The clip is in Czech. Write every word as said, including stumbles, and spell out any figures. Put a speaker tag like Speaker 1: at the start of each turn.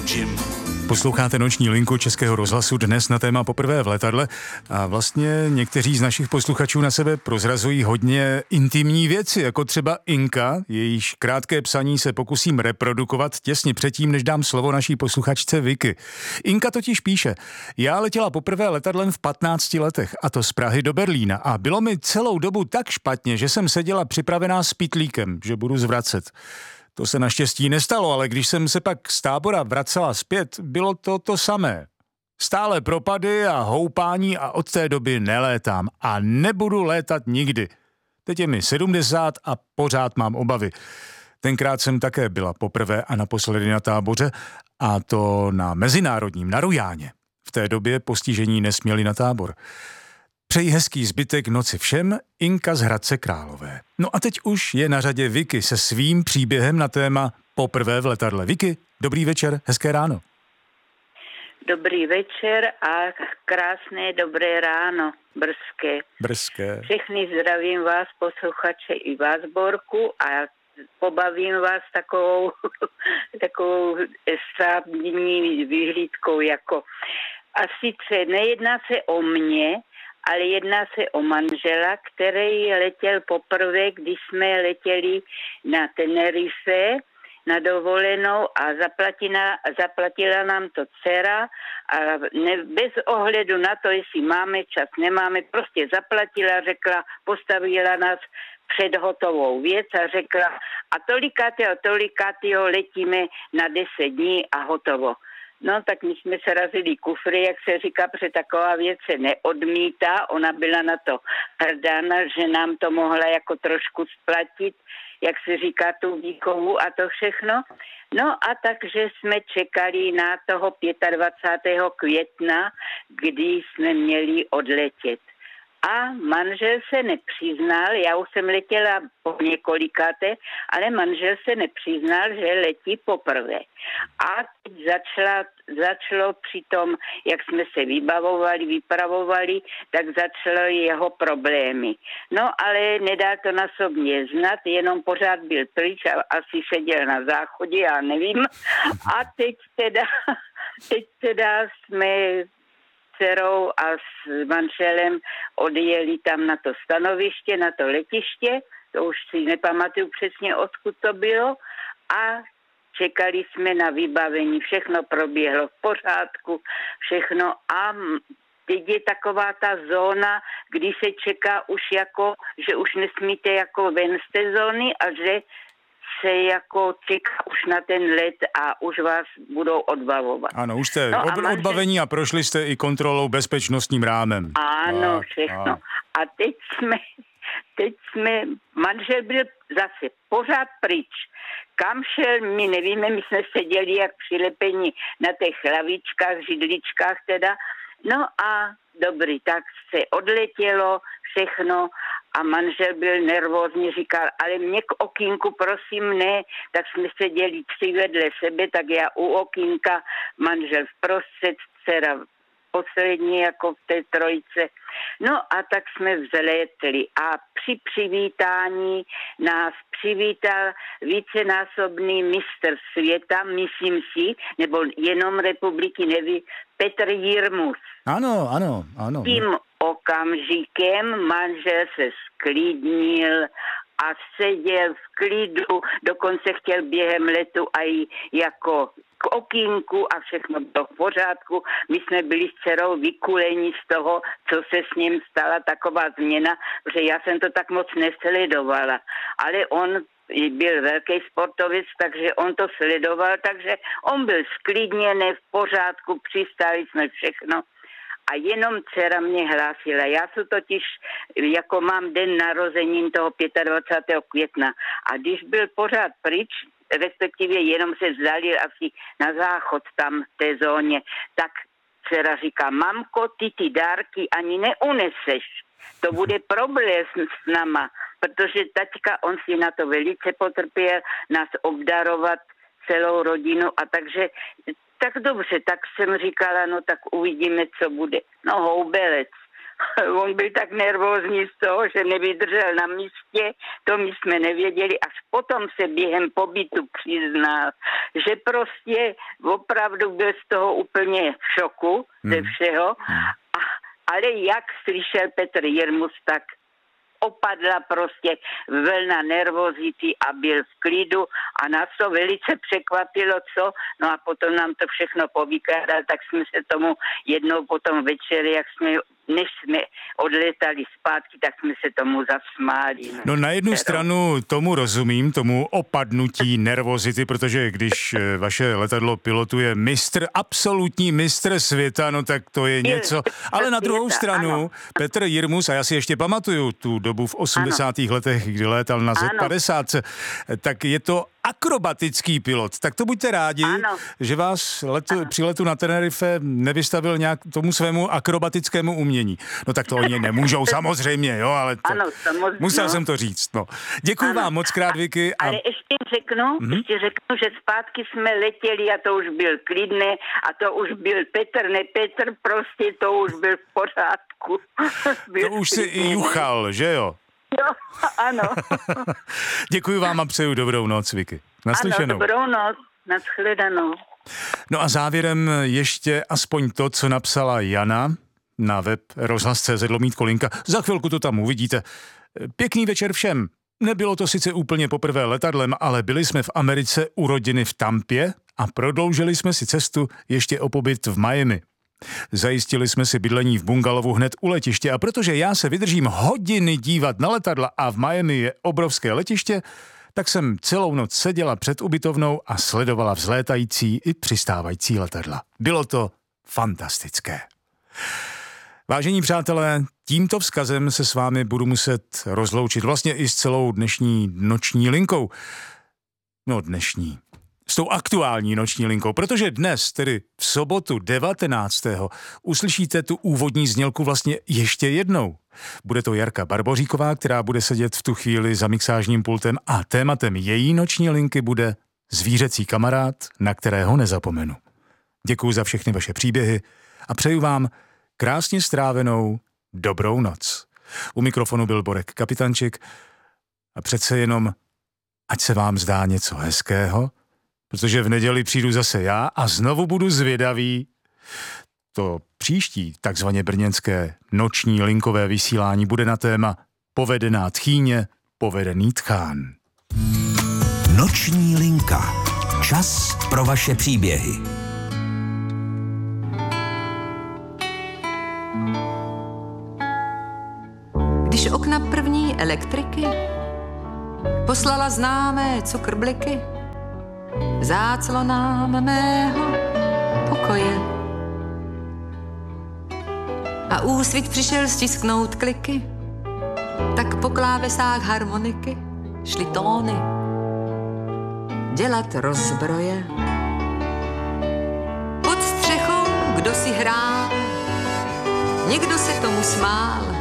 Speaker 1: Jim.
Speaker 2: Posloucháte Noční linku Českého rozhlasu dnes na téma Poprvé v letadle a vlastně někteří z našich posluchačů na sebe prozrazují hodně intimní věci, jako třeba Inka, jejíž krátké psaní se pokusím reprodukovat těsně předtím, než dám slovo naší posluchačce Vicky. Inka totiž píše: já letěla poprvé letadlem v patnácti letech, a to z Prahy do Berlína, a bylo mi celou dobu tak špatně, že jsem seděla připravená s pytlíkem, že budu zvracet. To se naštěstí nestalo, ale když jsem se pak z tábora vracela zpět, bylo to to samé. Stále propady a houpání a od té doby nelétám a nebudu létat nikdy. Teď je mi sedmdesát a pořád mám obavy. Tenkrát jsem také byla poprvé a naposledy na táboře, a to na mezinárodním, na Rujáně. V té době postižení nesměli na tábor. Přeji hezký zbytek noci všem, Inka z Hradce Králové. No a teď už je na řadě Vicky se svým příběhem na téma Poprvé v letadle. Vicky, dobrý večer, hezké ráno.
Speaker 3: Dobrý večer a krásné dobré ráno, brzké.
Speaker 2: Brzké.
Speaker 3: Všechny zdravím vás, posluchače, i vás, Borku, a pobavím vás takovou, takovou sávní vyhlídkou, jako a sice nejedná se o mě, ale jedná se o manžela, který letěl poprvé, když jsme letěli na Tenerife na dovolenou a zaplatila, zaplatila nám to dcera a ne, bez ohledu na to, jestli máme čas, nemáme, prostě zaplatila, řekla, postavila nás před hotovou věc a řekla, a tolikátého, tolikátého letíme na deset dní a hotovo. No, tak my jsme se razili kufry, jak se říká, protože taková věc se neodmítá. Ona byla na to hrdána, že nám to mohla jako trošku splatit, jak se říká, tu výchovu a to všechno. No a takže jsme čekali na toho dvacátého pátého května, kdy jsme měli odletět. A manžel se nepřiznal, já už jsem letěla po několikáté, ale manžel se nepřiznal, že letí poprvé. A teď začala, začalo při tom, jak jsme se vybavovali, vypravovali, tak začalo jeho problémy. No ale nedal to na sobě znat, jenom pořád byl pryč a asi seděl na záchodě, já nevím. A teď teda, teď teda jsme dcerou a s manželem odjeli tam na to stanoviště, na to letiště, to už si nepamatuju přesně, odkud to bylo, a čekali jsme na vybavení, všechno proběhlo v pořádku, všechno, a teď je taková ta zóna, kdy se čeká už jako, že už nesmíte jako ven z té zóny a že se jako čeká už na ten let a už vás budou odbavovat.
Speaker 2: Ano, už jste
Speaker 3: no
Speaker 2: od, manžel... odbavení a prošli jste i kontrolou bezpečnostním rámem.
Speaker 3: Ano,
Speaker 2: tak,
Speaker 3: všechno.
Speaker 2: A...
Speaker 3: a teď jsme, teď jsme, manžel byl zase pořád pryč. Kam šel, my nevíme, my jsme seděli jak přilepení na těch lavičkách, židličkách teda. No a dobrý, tak se odletělo všechno a manžel byl nervózní, říkal, ale mě k okýnku prosím ne, tak jsme seděli tři vedle sebe, tak já u okýnka, manžel vprostřed, dcera poslední jako v té trojce. No a tak jsme vzletli a při přivítání nás přivítal vícenásobný mistr světa, myslím si, nebo jenom republiky, neví, Petr Jirmus.
Speaker 2: Ano, ano, ano.
Speaker 3: Tím okamžikem manžel se sklidnil a seděl v klidu, dokonce chtěl během letu i jako k okýnku a všechno bylo v pořádku. My jsme byli s dcerou vykuleni z toho, co se s ním stala taková změna, protože já jsem to tak moc nesledovala. Ale on byl velký sportovec, takže on to sledoval, takže on byl sklidněný, v pořádku, přistáli jsme všechno. A jenom dcera mě hlásila. Já se totiž, jako mám den narozenin toho dvacátého pátého května. A když byl pořád pryč, respektive jenom se vzdali asi na záchod tam v té zóně, tak dcera říká, mamko, ty ty dárky ani neuneseš. To bude problém s náma, protože taťka, on si na to velice potrpěl, nás obdarovat celou rodinu, a takže tak dobře, tak jsem říkala, no tak uvidíme, co bude. No houbelec. On byl tak nervózní z toho, že nevydržel na místě, to my jsme nevěděli, až potom se během pobytu přiznal, že prostě opravdu byl z toho úplně v šoku ze všeho, a, ale jak slyšel Petr Jirmus, tak opadla prostě vlna nervozity a byl v klidu a nás to velice překvapilo, co? No a potom nám to všechno povykládal, tak jsme se tomu jednou potom večer, jak jsme, než jsme odletali zpátky, tak jsme se tomu zasmáli.
Speaker 2: No na jednu stranu tomu rozumím, tomu opadnutí nervozity, protože když vaše letadlo pilotuje mistr, absolutní mistr světa, no tak to je něco. Ale na druhou stranu Petr Jirmus, a já si ještě pamatuju tu dobu v osmdesátých letech, kdy létal na zet padesát, tak je to akrobatický pilot. Tak to buďte rádi, ano. že vás letu, při letu na Tenerife nevystavil nějak tomu svému akrobatickému umění. No tak to oni nemůžou samozřejmě, jo, ale to,
Speaker 3: ano, samozřejmě.
Speaker 2: Musel jsem to říct. No. Děkuji ano. vám moc krát, Vicky. A...
Speaker 3: Ale ještě řeknu, mm-hmm. ještě řeknu, že zpátky jsme letěli a to už byl klidné a to už byl Petr, ne Petr, prostě to už byl v pořádku.
Speaker 2: To už si i juchal, že jo?
Speaker 3: Jo, ano.
Speaker 2: Děkuji vám a přeju dobrou noc, Vicky. Naslyšenou.
Speaker 3: Ano, dobrou noc, nashledanou.
Speaker 2: No a závěrem ještě aspoň to, co napsala Jana na web rozhlas tečka cé zet lomítko linka. Za chvilku to tam uvidíte. Pěkný večer všem. Nebylo to sice úplně poprvé letadlem, ale byli jsme v Americe u rodiny v Tampě a prodloužili jsme si cestu ještě o pobyt v Miami. Zajistili jsme si bydlení v bungalovu hned u letiště a protože já se vydržím hodiny dívat na letadla a v Miami je obrovské letiště, tak jsem celou noc seděla před ubytovnou a sledovala vzlétající i přistávající letadla. Bylo to fantastické. Vážení přátelé, tímto vzkazem se s vámi budu muset rozloučit vlastně i s celou dnešní noční linkou. No dnešní. S tou aktuální noční linkou, protože dnes, tedy v sobotu devatenáctého uslyšíte tu úvodní znělku vlastně ještě jednou. Bude to Jarka Barboříková, která bude sedět v tu chvíli za mixážním pultem a tématem její noční linky bude zvířecí kamarád, na kterého nezapomenu. Děkuji za všechny vaše příběhy a přeju vám krásně strávenou dobrou noc. U mikrofonu byl Borek Kapitančik a přece jenom, ať se vám zdá něco hezkého, protože v neděli přijdu zase já a znovu budu zvědavý. To příští takzvaně brněnské noční linkové vysílání bude na téma Povedená tchýně, povedený tchán.
Speaker 1: Noční linka. Čas pro vaše příběhy.
Speaker 4: Když okna první elektriky poslala známé cukrbliky záclonám mého pokoje a úsvit přišel stisknout kliky, tak po klávesách harmoniky šly tóny dělat rozbroje. Pod střechou kdo si hrál, někdo se tomu smál,